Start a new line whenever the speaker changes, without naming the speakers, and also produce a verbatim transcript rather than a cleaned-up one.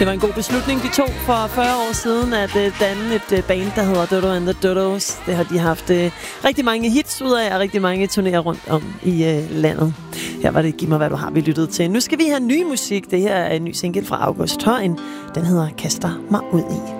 Det var en god beslutning, de tog for fyrre år siden, at uh, danne et uh, band, der hedder Dodo and the Dodos. Det har de haft uh, rigtig mange hits ud af, og rigtig mange turnéer rundt om i uh, landet. Her var det Giv mig, hvad du har, vi lyttet til. Nu skal vi have ny musik. Det her er en ny single fra August Højen. Den hedder Kaster mig ud i.